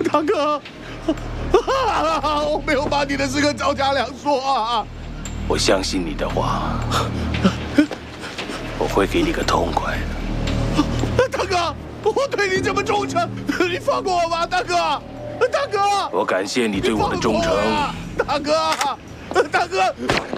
大哥，我没有把你的事跟赵家良说啊。 我相信你的话，我会给你个痛快的。 大哥，我对你这么忠诚，你放过我吧，大哥！大哥， 我感谢你对我的忠诚。 大哥，大哥。